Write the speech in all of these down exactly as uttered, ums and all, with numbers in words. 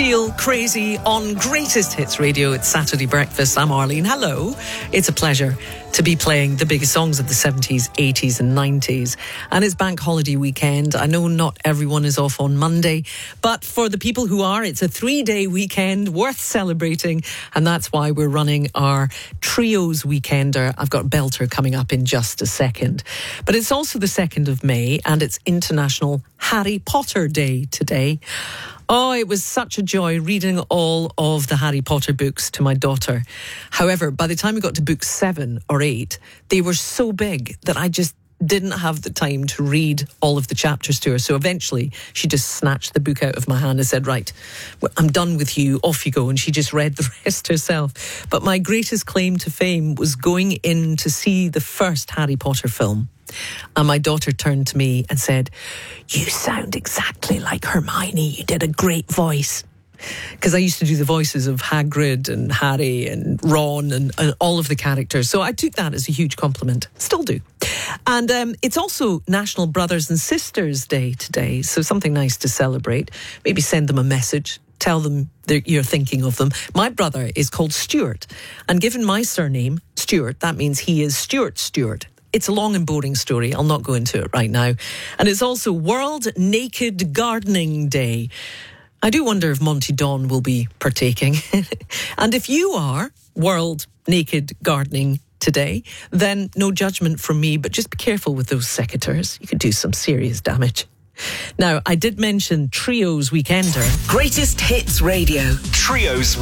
Feel crazy on Greatest Hits Radio. It's Saturday Breakfast. I'm Arlene. Hello. It's a pleasure to be playing the biggest songs of the seventies, eighties and nineties. And it's bank holiday weekend. I know not everyone is off on Monday, but for the people who are, it's a three-day weekend worth celebrating. And that's why we're running our Trios Weekender. I've got Belter coming up in just a second. But it's also the second of May and it's International Harry Potter Day today. Oh, it was such a joy reading all of the Harry Potter books to my daughter. However, by the time we got to book seven or eight, they were so big that I just didn't have the time to read all of the chapters to her. So eventually she just snatched the book out of my hand and said, right, I'm done with you, off you go. And she just read the rest herself. But my greatest claim to fame was going in to see the first Harry Potter film. And my daughter turned to me and said, you sound exactly like Hermione. You did a great voice. Because I used to do the voices of Hagrid and Harry and Ron and, and all of the characters. So I took that as a huge compliment. Still do. And um, it's also National Brothers and Sisters Day today. So something nice to celebrate. Maybe send them a message. Tell them that you're thinking of them. My brother is called Stuart. And given my surname, Stuart, that means he is Stuart Stewart. It's a long and boring story. I'll not go into it right now. And it's also World Naked Gardening Day. I do wonder if Monty Don will be partaking. And if you are World Naked Gardening today, then no judgment from me, but just be careful with those secateurs. You could do some serious damage. Now, I did mention Trios Weekender. Greatest Hits Radio. Trios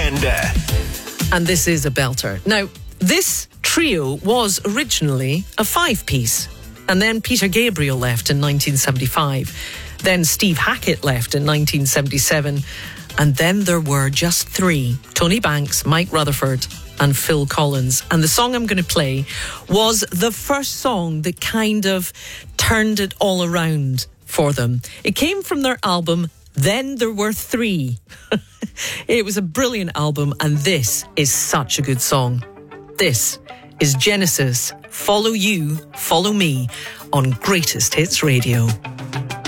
Weekender. And this is a belter. Now, this trio was originally a five-piece. And then Peter Gabriel left in nineteen seventy-five. Then Steve Hackett left in nineteen seventy-seven. And then there were just three. Tony Banks, Mike Rutherford and Phil Collins. And the song I'm going to play was the first song that kind of turned it all around for them. It came from their album, Then There Were Three. It was a brilliant album and this is such a good song. This is Genesis, Follow You, Follow Me on Greatest Hits Radio.